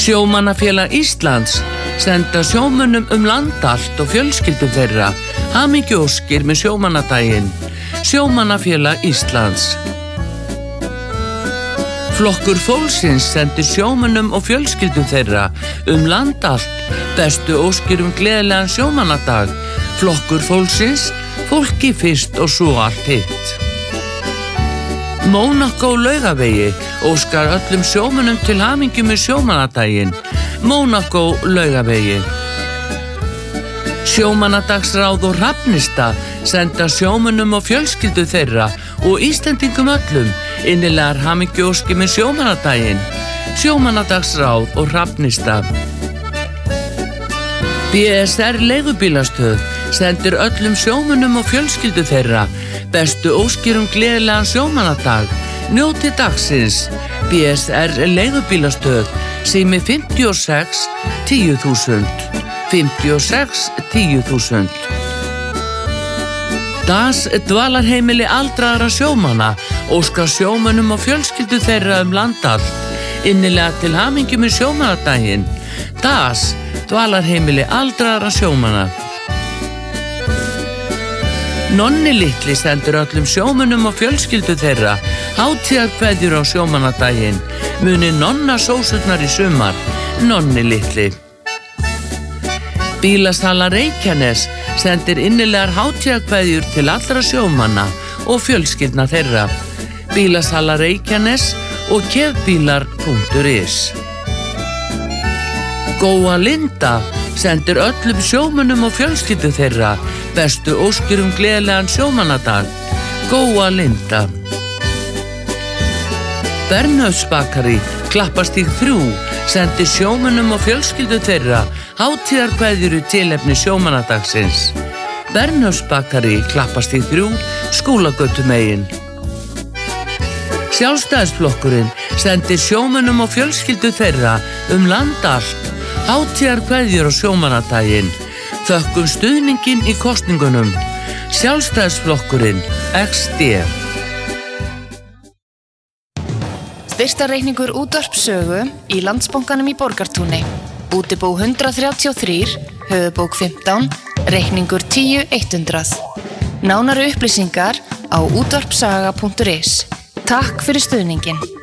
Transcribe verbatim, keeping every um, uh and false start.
Sjómannafélag Íslands senda sjómönnum um land allt og fjölskyldum þeirra hamingjuóskir með sjómannadaginn. Sjómannafélag Íslands. Flokkur fólksins sendir sjómönnum og fjölskyldum þeirra um land allt bestu óskir um gleðilegan sjómannadag. Flokkur fólksins, fólki fyrst og svo allt hitt. Mónakó Laugavegi óskar öllum sjómönnum til hamingju með sjómannadaginn. Mónakó Laugavegi. Sjómannadagsráð og Hrafnista senda sjómönnum og fjölskyldu þeirra og Íslendingum öllum innilegar hamingjuóskir með sjómannadaginn. Sjómannadagsráð og Hrafnista. B S R leigubílastöð sendir öllum sjómönnum og fjölskyldu þeirra bestu óskir um gleðilegan sjómannadag. Njóti dagsins. B S R leigubílastöð, sími fimmtíu og sex tíu þúsund. fimmtíu og sex tíu þúsund. Das dvalarheimili aldraðra sjómanna óskar sjómönnum og fjölskyldu þeirra um land allt innilega til hamingju með sjómannadaginn. Das dvalarheimili aldraðra sjómanna. Nonni litli sendur öllum sjómönnum og fjölskyldu þeirra hátíðarkveðjur á sjómannadaginn. Muni nonna sósurnar í sumar. Nonni litli. Bílasala Reykjanes sendir innilegar hátíðarkveðjur til allra sjómanna og fjölskyldna þeirra. Bílasala Reykjanes og kefbílar punktur is. Góa Linda sendir öllum sjómönnum og fjölskyldu þeirra bestu óskir um gleðilegan sjómannadag. Góa Linda. Bernhöftsbakari Klappastíg þrjú sendir sjómönnum og fjölskyldu þeirra hátíðarkveðjur í tilefni sjómannadagsins. Bernhöftsbakari Klappastíg þrjú, Skúlagötumegin. Sjálfstæðisflokkurinn sendir sjómönnum og fjölskyldu þeirra um land allt hátíðarkveðjur á sjómannadaginn. Þökkum stuðninginn í kosningunum. Sjálfstæðisflokkurinn X D. Styrktarreikningur útvarpssögu í Landsbankanum í Borgartúni. Útibú hundrað þrjátíu og þrjú, höfuðbók fimmtán, reikningur tíu hundrað. Nánari upplýsingar á útvarpssaga punktur is. Takk fyrir stuðninginn.